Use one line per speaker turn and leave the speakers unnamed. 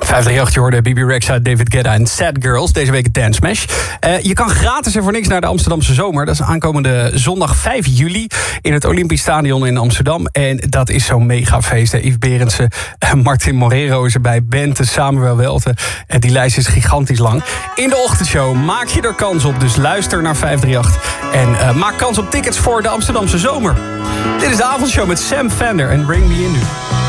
538, je hoorde Bibi Rexha, David Guetta en Sad Girls. Deze week Dance Smash. Je kan gratis en voor niks naar de Amsterdamse Zomer. Dat is aankomende zondag 5 juli in het Olympisch Stadion in Amsterdam. En dat is zo'n mega feest. Yves Berendsen, Martin Morero is erbij, Bente, Samuel Welte. Die lijst is gigantisch lang. In de ochtendshow maak je er kans op. Dus luister naar 538 en maak kans op tickets voor de Amsterdamse Zomer. Dit is de avondshow met Sam Fender en Bring Me In Nu.